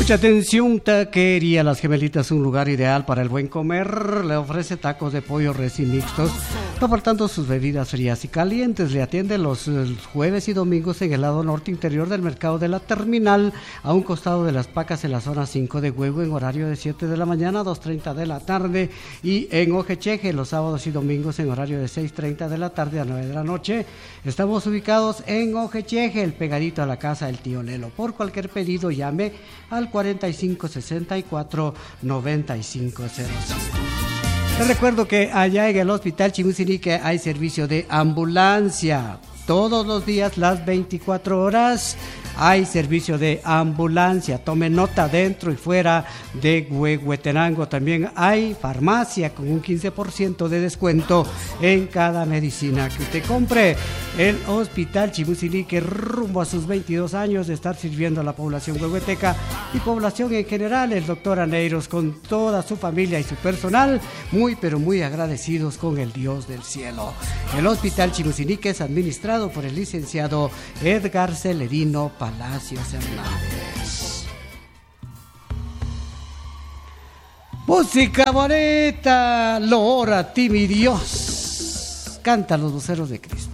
Mucha atención, Taquería Las Gemelitas, un lugar ideal para el buen comer. Le ofrece tacos de pollo recién mixtos, no faltando sus bebidas frías y calientes. Le atiende los jueves y domingos en el lado norte interior del mercado de la terminal, a un costado de Las Pacas, en la zona 5 de Huevo, en horario de 7 de la mañana a 2:30 de la tarde, y en Ojecheje los sábados y domingos en horario de 6:30 de la tarde a 9 de la noche. Estamos ubicados en Ojecheje, el pegadito a la casa del tío Lelo. Por cualquier pedido llame al 45 64 95 00. Les recuerdo que allá en el Hospital Chimusinique hay servicio de ambulancia. Todos los días, las 24 horas, hay servicio de ambulancia. Tome nota, dentro y fuera de Huehuetenango. También hay farmacia con un 15% de descuento en cada medicina que usted compre. El Hospital Chimusinique, rumbo a sus 22 años de estar sirviendo a la población huehueteca y población en general. El doctor Aneiros, con toda su familia y su personal, muy pero muy agradecidos con el Dios del cielo. El Hospital Chimusinique es administrado por el licenciado Edgar Celerino Palacios Hernández. Música bonita, lo ora ti mi Dios. Canta los voceros de Cristo.